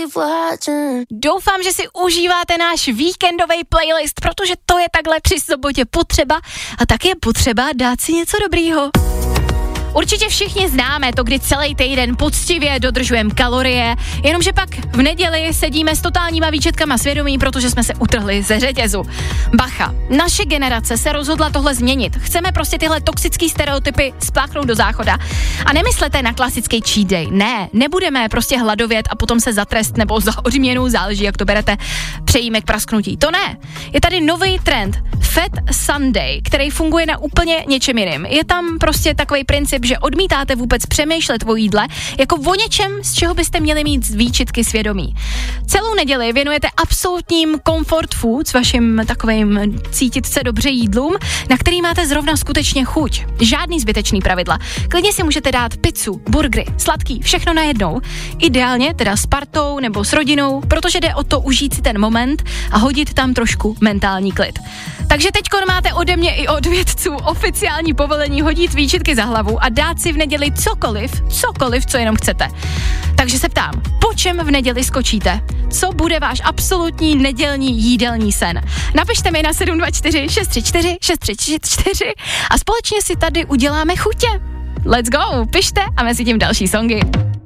Doufám, že si užíváte náš víkendový playlist, protože to je takhle při sobotě potřeba a tak je potřeba dát si něco dobrýho. Určitě všichni známe to, kdy celý týden poctivě dodržujeme kalorie, jenomže pak v neděli sedíme s totálníma výčetkama svědomí, protože jsme se utrhli ze řetězu. Bacha, naše generace se rozhodla tohle změnit. Chceme prostě tyhle toxický stereotypy spláchnout do záchoda. A nemyslete na klasický cheat day. Ne, nebudeme prostě hladovět a potom se za trest nebo za odměnu, záleží jak to berete, přejíme k prasknutí. To ne. Je tady nový trend Fat Sunday, který funguje na úplně něčem jiným. Je tam prostě takový princip, že odmítáte vůbec přemýšlet o jídle jako o něčem, z čeho byste měli mít výčitky svědomí. Celou neděli věnujete absolutním comfort foods, vašim takovým cítit se dobře jídlům, na který máte zrovna skutečně chuť. Žádný zbytečný pravidla. Klidně si můžete dát pizzu, burgery, sladký, všechno najednou. Ideálně teda s partou nebo s rodinou, protože jde o to užít si ten moment a hodit tam trošku mentální klid. Takže teďkon máte ode mě i od vědců oficiální povolení hodit výčitky za hlavu a dát si v neděli cokoliv, co jenom chcete. Takže se ptám, po čem v neděli skočíte? Co bude váš absolutní nedělní jídelní sen? Napište mi na 724 634 634 a společně si tady uděláme chutě. Let's go, pište a mezi tím další songy.